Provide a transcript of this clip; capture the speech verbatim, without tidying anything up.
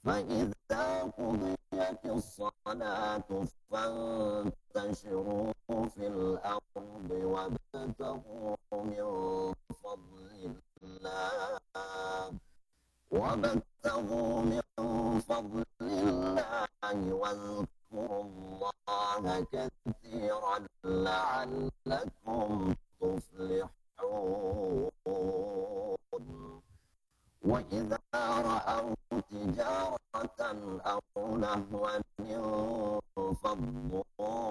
فإذا قضيت الصلاة فانتشروا في الأرض وابتغوا من فضل الله وابتغوا من فضل الله واذكروا الله كثيرا لعلكم تفلحون. وإذا رأوا تجارة أو لهوا انفضوا